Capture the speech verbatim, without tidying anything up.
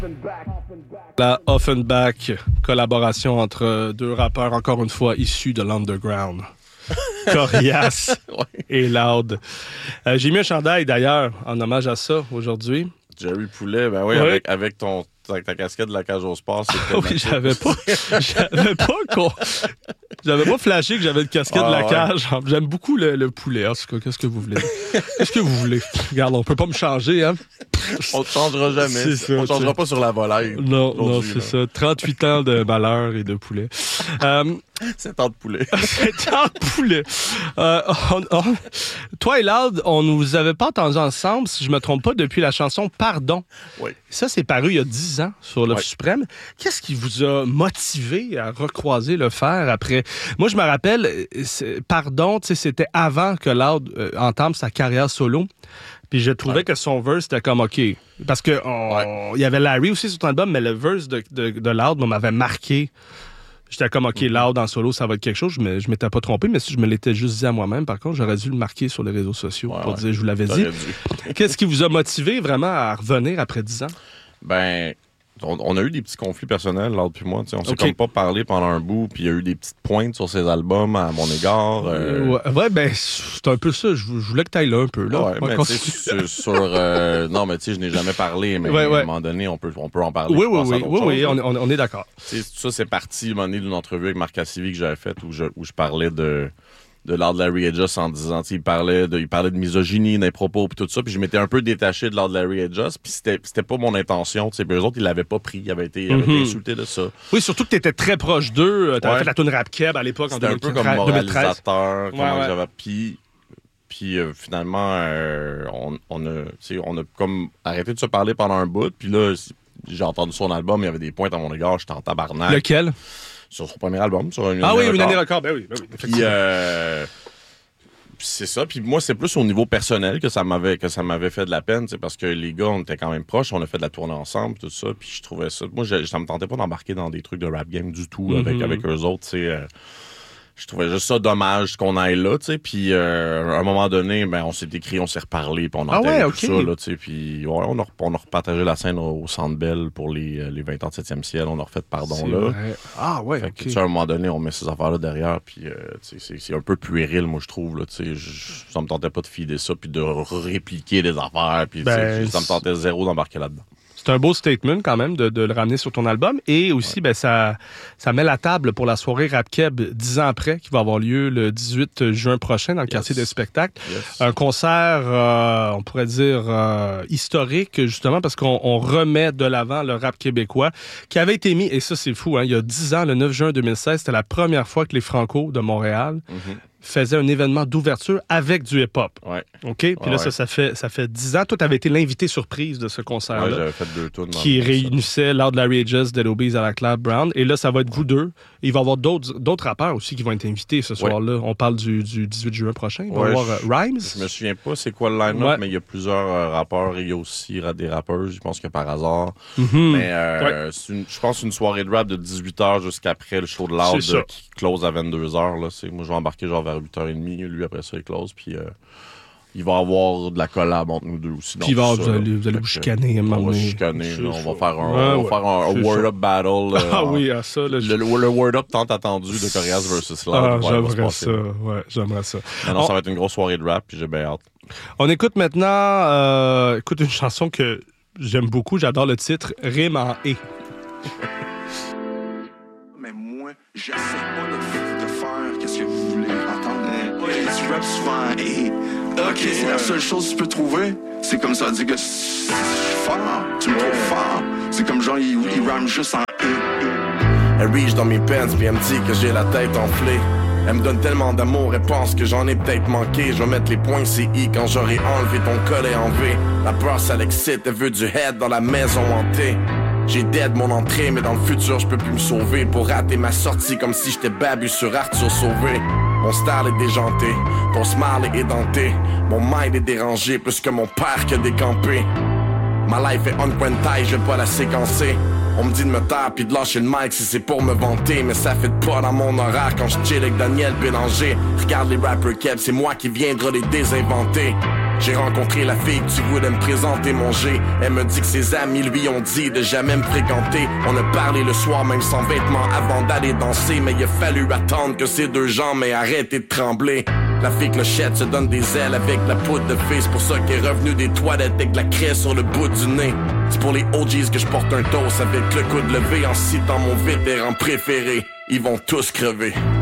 La Offenbach, collaboration entre deux rappeurs, encore une fois, issus de l'underground. Coriace ouais. et Loud. Euh, j'ai mis un chandail, d'ailleurs, en hommage à ça, aujourd'hui. Jerry Poulet, ben oui, oui. Avec, avec ton... Avec ta casquette de la cage au sport, c'est oui, j'avais pas, j'avais pas, con... j'avais pas flashé que j'avais une casquette ah, de la ouais. cage. J'aime beaucoup le, le poulet. En tout cas, qu'est-ce que vous voulez? Qu'est-ce que vous voulez? Regarde, on peut pas me changer, hein? On ne changera jamais. Ça, on ne changera pas sur la volaille. Non, non, c'est là. ça. trente-huit ans de malheur et de poulet. Euh, sept ans de poulet. sept ans de poulet. Euh, on, on, toi et Loud, on nous avait pas entendus ensemble, si je me trompe pas, depuis la chanson Pardon. Oui. Ça, c'est paru il y a dix ans sur l'Offre oui. suprême. Qu'est-ce qui vous a motivé à recroiser le fer après? Moi, je me rappelle, Pardon, c'était avant que Loud euh, entame sa carrière solo. Puis je trouvais ouais. que son verse, c'était comme OK. Parce que on, ouais. il y avait Larry aussi sur ton album, mais le verse de, de, de Loud m'avait marqué. J'étais comme OK, mm-hmm. Loud en solo, ça va être quelque chose. Je, me, je m'étais pas trompé, mais si je me l'étais juste dit à moi-même, par contre, j'aurais dû le marquer sur les réseaux sociaux ouais, pour ouais. dire, je vous l'avais dit. Qu'est-ce qui vous a motivé vraiment à revenir après dix ans? Ben, on, on a eu des petits conflits personnels, Loud puis moi. On s'est okay. comme pas parlé pendant un bout, puis il y a eu des petites pointes sur ses albums à mon égard. Euh... Ouais, ouais, ben, c'est un peu ça. Je, je voulais que tu ailles là un peu. Là. Ouais, mais tu sais, sur... Euh, non, mais tu sais, je n'ai jamais parlé, mais ouais, ouais. à un moment donné, on peut, on peut en parler. Oui, oui, oui, oui, oui, on, on, on est d'accord. T'sais, ça, c'est parti, à un moment donné, d'une entrevue avec Marc Cassivi que j'avais faite où je, où je parlais de... de Loud Larry et Just en disant, il parlait de, il parlait de misogynie, des propos, puis tout ça, puis je m'étais un peu détaché de Loud Larry et Just, puis c'était, c'était pas mon intention, tu sais, puis eux autres, ils l'avaient pas pris, ils avaient été, ils avaient mm-hmm. été insultés de ça. Oui, surtout que t'étais très proche d'eux, t'avais ouais. fait la toune Rap Keb à l'époque, c'était en deux mille treize. C'était un peu comme moralisateur, comment ouais, ouais. j'avais, puis, puis euh, finalement, euh, on, on a, tu sais, on a comme arrêté de se parler pendant un bout, puis là, j'ai entendu son album, il y avait des pointes à mon égard, j'étais en tabarnak. Lequel? Sur son premier album, sur une Ah oui, année une année record, ben oui, ben oui, effectivement. Puis, euh, c'est ça. Puis moi, c'est plus au niveau personnel que ça m'avait que ça m'avait fait de la peine, parce que les gars, on était quand même proches, on a fait de la tournée ensemble, tout ça. Puis je trouvais ça. Moi, je, ça me tentait pas d'embarquer dans des trucs de rap game du tout mm-hmm. avec avec eux autres. Tu sais, euh, je trouvais juste ça dommage qu'on aille là, tu sais. Puis euh, à un moment donné, ben on s'est écrit, on s'est reparlé, puis on a ah ouais, tout okay. ça là, tu sais. Puis ouais, on a on a repartagé la scène au, au Centre Bell pour les les vingt ans de septième ciel. On a refait pardon c'est là. Vrai. Ah ouais. Fait okay. que, tu sais, à un moment donné, on met ces affaires là derrière, puis euh, c'est c'est un peu puéril, moi je trouve là, tu sais. Ça me tentait pas de filer ça, puis de répliquer des affaires, puis ben, ça me tentait zéro d'embarquer là-dedans. C'est un beau statement quand même de, de le ramener sur ton album. Et aussi, ouais. ben, ça, ça met la table pour la soirée Rap Keb dix ans après, qui va avoir lieu le dix-huit juin prochain dans le yes. quartier des spectacles. Yes. Un concert, euh, on pourrait dire, euh, historique, justement, parce qu'on on remet de l'avant le rap québécois, qui avait été mis, et ça c'est fou, hein, il y a dix ans, le neuf juin deux mille seize, c'était la première fois que les Franco de Montréal mm-hmm. faisait un événement d'ouverture avec du hip-hop. Ouais. OK? Puis ouais, là, ouais. ça, ça fait, ça fait dix ans. Toi, tu avais été l'invité surprise de ce concert-là. Ouais, j'avais fait deux tours. Qui réunissait Loud Larry et Just, Dead Obies à la Clap Brown. Et là, ça va être vous deux. Il va y avoir d'autres, d'autres rappeurs aussi qui vont être invités ce soir-là. Ouais. On parle du, du dix-huit juin prochain. Il va y ouais, avoir je, uh, Rhymes. Je me souviens pas c'est quoi le line-up, ouais. mais il y a plusieurs euh, rappeurs. Il y a aussi des rappeurs, je pense que par hasard. Mm-hmm. Mais euh, ouais. c'est une, je pense une soirée de rap de dix-huit heures jusqu'après le show de Loud euh, qui close à vingt-deux heures. Là. C'est, moi, je vais embarquer genre vers huit heures trente. Lui, après ça, il close. Puis euh, il va y avoir de la collab entre nous deux aussi. Puis il va avoir, vous allez, vous allez vous chicaner. On va vous chicaner. Là, on va faire un, ouais, on va faire un, un word-up battle. Là, ah oui, à ça. Là, le, le, le word-up tant attendu de Coriace versus Loud. Ah, j'aimerais ça. Ouais, j'aimerais ça. Non, non, on... ça va être une grosse soirée de rap. Puis j'ai bien hâte. On écoute maintenant euh, écoute une chanson que j'aime beaucoup. J'adore le titre. Rime en « et ». Mais moi, j'essaie pas de, de faire qu'est-ce que vous voulez entendre. Ouais, tu rappes souvent et ok, c'est la seule chose que tu peux trouver. C'est comme ça, dire que je suis fort, tu me trouves fort. C'est comme genre, il, il rame juste en et. Elle reach dans mes pants, puis elle me dit que j'ai la tête enflée. Elle me donne tellement d'amour, elle pense que j'en ai peut-être manqué. Je vais mettre les points C I quand j'aurai enlevé ton collet en V. La peur, ça l'excite, elle veut du head dans la maison hantée. J'ai dead mon entrée, mais dans le futur, je peux plus me sauver. Pour rater ma sortie comme si j'étais Babu sur Arthur Sauvé. Mon style est déjanté, ton smile est édenté. Mon mind est dérangé, plus que mon père qui a décampé. Ma life est on point taille, je vais pas la séquencer. On me dit de me taire pis de lâcher le mic si c'est pour me vanter. Mais ça fait pas dans mon horaire quand je chill avec Daniel Bélanger. Regarde les rappers Keb, c'est moi qui viendra les désinventer. J'ai rencontré la fille que tu voulais me présenter mon G. Elle me dit que ses amis lui ont dit de jamais me fréquenter. On a parlé le soir même sans vêtements avant d'aller danser. Mais il a fallu attendre que ces deux jambes aient arrêté de trembler. La fille clochette se donne des ailes avec la poudre de fée. C'est pour ça qu'elle est revenue des toilettes avec la craie sur le bout du nez. C'est pour les O Gs que je porte un toast avec le coude levé en citant mon vétéran préféré. Ils vont tous crever.